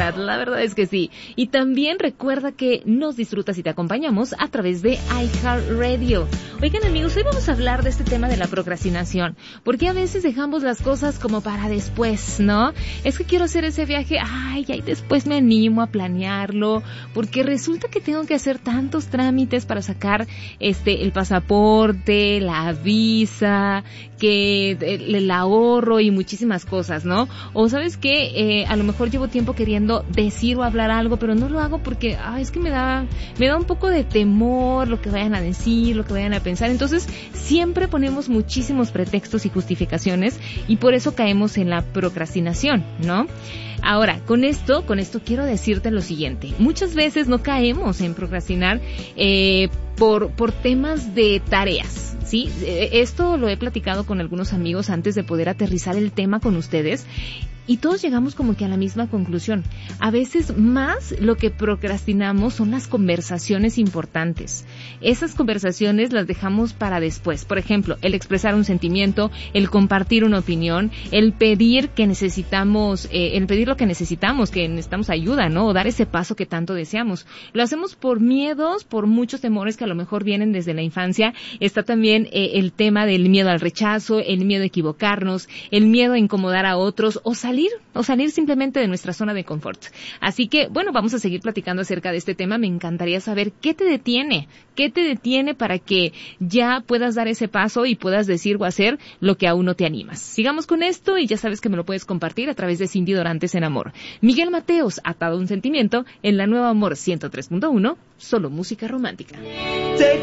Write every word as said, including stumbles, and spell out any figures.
verdad, la verdad es que sí. Y también recuerda que nos disfrutas y te acompañamos a través de iHeartRadio. Oigan, amigos, hoy vamos a hablar de este tema de la procrastinación, porque a veces dejamos las cosas como para después, ¿no? Es que quiero hacer ese viaje, ay, y después me animo a planearlo, porque resulta que tengo que hacer tantos trámites para sacar este el pasaporte, la visa, que el, el ahorro y muchísimas cosas, ¿no? O sabes que eh, a lo mejor llevo tiempo queriendo decir o hablar algo, pero no lo hago porque ay, es que me da me da un poco de temor lo que vayan a decir, lo que vayan a pensar. Entonces siempre ponemos muchísimos pretextos y justificaciones y por eso caemos en la procrastinación, ¿no? Ahora, con esto, con esto quiero decirte lo siguiente. Muchas veces no caemos en procrastinar eh, por, por temas de tareas, ¿sí? Esto lo he platicado con algunos amigos antes de poder aterrizar el tema con ustedes. Y todos llegamos como que a la misma conclusión. A veces más lo que procrastinamos son las conversaciones importantes. Esas conversaciones las dejamos para después. Por ejemplo, el expresar un sentimiento, el compartir una opinión, el pedir que necesitamos, eh, el pedir lo que necesitamos, que necesitamos ayuda, ¿no? O dar ese paso que tanto deseamos. Lo hacemos por miedos, por muchos temores que a lo mejor vienen desde la infancia. Está también eh, el tema del miedo al rechazo, el miedo a equivocarnos, el miedo a incomodar a otros o salir o salir simplemente de nuestra zona de confort. Así que, bueno, vamos a seguir platicando acerca de este tema. Me encantaría saber qué te detiene, qué te detiene para que ya puedas dar ese paso y puedas decir o hacer lo que aún no te animas. Sigamos con esto y ya sabes que me lo puedes compartir a través de Cindy Dorantes en Amor. Miguel Mateos, Atado a un sentimiento, en la Nueva Amor ciento tres punto uno, solo música romántica.